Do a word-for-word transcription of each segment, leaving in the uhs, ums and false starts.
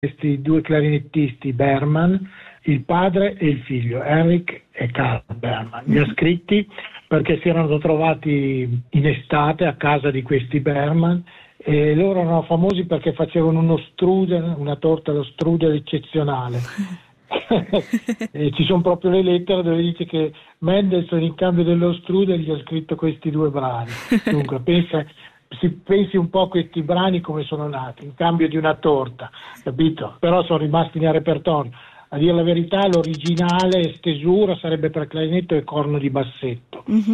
questi due clarinettisti Berman, il padre e il figlio, Henrik e Karl Berman. Li ha scritti perché si erano trovati in estate a casa di questi Berman e loro erano famosi perché facevano uno strudel, una torta allo strudel eccezionale. E ci sono proprio le lettere dove dice che Mendelssohn in cambio dello strudel gli ha scritto questi due brani. Dunque pensa, si pensi un po' a questi brani come sono nati, in cambio di una torta, capito? Però sono rimasti nel repertorio. A dire la verità, l'originale stesura sarebbe per clarinetto e corno di bassetto. Mm-hmm.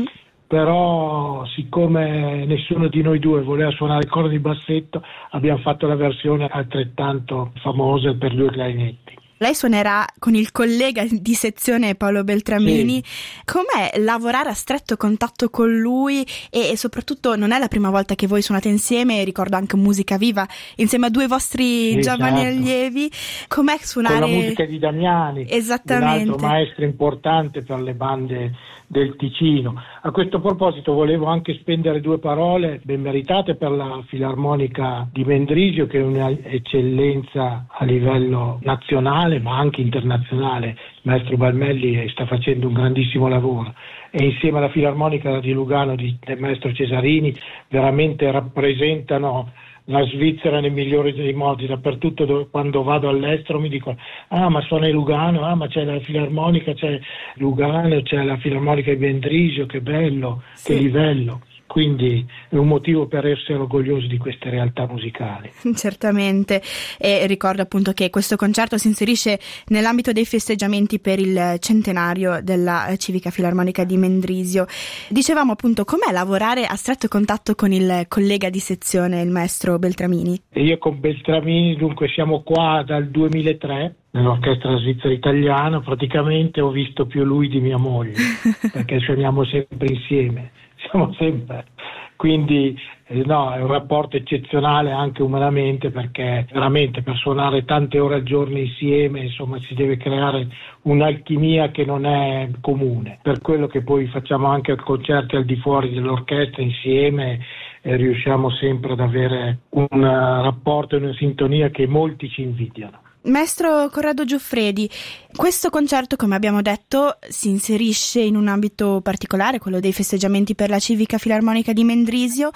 Però siccome nessuno di noi due voleva suonare il corno di bassetto, abbiamo fatto la versione altrettanto famosa per due clarinetti. Lei suonerà con il collega di sezione Paolo Beltramini. Sì. Com'è lavorare a stretto contatto con lui e, e soprattutto non è la prima volta che voi suonate insieme, ricordo anche Musica Viva insieme a due vostri sì, giovani certo. allievi. Com'è suonare? Con la musica di Damiani, esattamente. un altro maestro importante per le bande del Ticino. A questo proposito volevo anche spendere due parole ben meritate per la Filarmonica di Mendrisio, che è un'eccellenza a livello nazionale ma anche internazionale. Il maestro Balmelli sta facendo un grandissimo lavoro e insieme alla Filarmonica di Lugano di, del maestro Cesarini veramente rappresentano la Svizzera nel migliore dei modi. Dappertutto dove, quando vado all'estero mi dicono ah ma suona in Lugano, ah ma c'è la Filarmonica, c'è Lugano, c'è la Filarmonica di Mendrisio, che bello, sì. Che livello. Quindi è un motivo per essere orgogliosi di queste realtà musicali. Certamente, e ricordo appunto che questo concerto si inserisce nell'ambito dei festeggiamenti per il centenario della Civica Filarmonica di Mendrisio. Dicevamo appunto com'è lavorare a stretto contatto con il collega di sezione, il maestro Beltramini. E io con Beltramini dunque siamo qua dal duemilatré nell'Orchestra Svizzera Italiana, praticamente ho visto più lui di mia moglie perché suoniamo sempre insieme. Siamo sempre, quindi eh, no, è un rapporto eccezionale anche umanamente, perché veramente per suonare tante ore al giorno insieme, insomma, si deve creare un'alchimia che non è comune. Per quello che poi facciamo anche concerti al di fuori dell'orchestra insieme e riusciamo sempre ad avere un uh, rapporto e una sintonia che molti ci invidiano. Maestro Corrado Giuffredi, questo concerto, come abbiamo detto, si inserisce in un ambito particolare, quello dei festeggiamenti per la Civica Filarmonica di Mendrisio.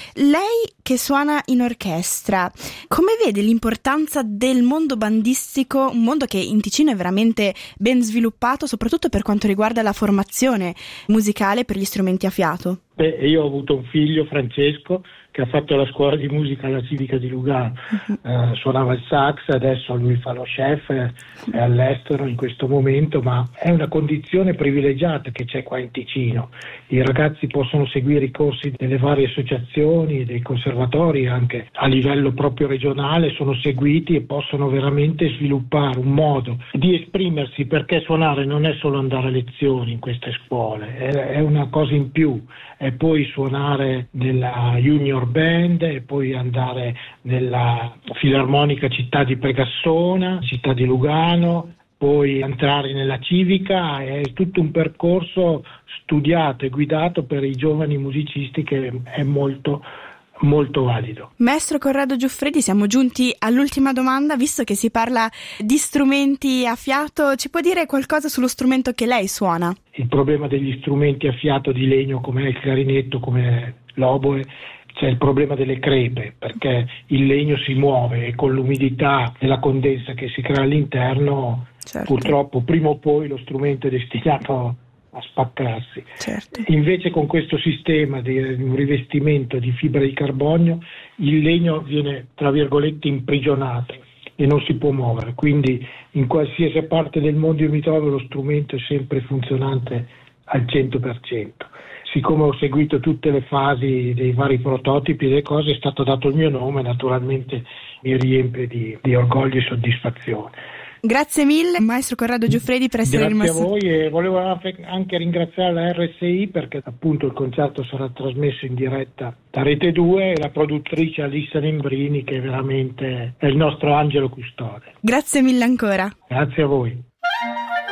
Lei che suona in orchestra, come vede l'importanza del mondo bandistico, un mondo che in Ticino è veramente ben sviluppato, soprattutto per quanto riguarda la formazione musicale per gli strumenti a fiato? Beh, io ho avuto un figlio, Francesco, che ha fatto la scuola di musica alla Civica di Lugano, uh-huh. eh, suonava il sax, adesso lui fa lo chef, è, è all'estero in questo momento, ma è una condizione privilegiata che c'è qua in Ticino. I ragazzi possono seguire i corsi delle varie associazioni, dei conservatori, anche a livello proprio regionale, sono seguiti e possono veramente sviluppare un modo di esprimersi, perché suonare non è solo andare a lezioni in queste scuole, è, è una cosa in più. E poi suonare nella junior band e poi andare nella Filarmonica Città di Pregassona, Città di Lugano, poi entrare nella Civica. È tutto un percorso studiato e guidato per i giovani musicisti che è molto molto valido. Maestro Corrado Giuffredi, siamo giunti all'ultima domanda. Visto che si parla di strumenti a fiato, ci può dire qualcosa sullo strumento che lei suona? Il problema degli strumenti a fiato di legno come il clarinetto, come l'oboe, c'è il problema delle crepe, perché il legno si muove e con l'umidità e la condensa che si crea all'interno, certo. Purtroppo prima o poi lo strumento è destinato a spaccarsi. Certo. Invece con questo sistema di un rivestimento di fibra di carbonio il legno viene tra virgolette imprigionato e non si può muovere, quindi in qualsiasi parte del mondo io mi trovo lo strumento è sempre funzionante al cento per cento. Siccome ho seguito tutte le fasi dei vari prototipi e le cose, è stato dato il mio nome, naturalmente mi riempie di, di orgoglio e soddisfazione. Grazie mille maestro Corrado Giuffredi per essere Grazie rimasto. Grazie a voi, e volevo anche ringraziare la R S I perché appunto il concerto sarà trasmesso in diretta da Rete due e la produttrice Alissa Nembrini, che veramente è il nostro angelo custode. Grazie mille ancora. Grazie a voi.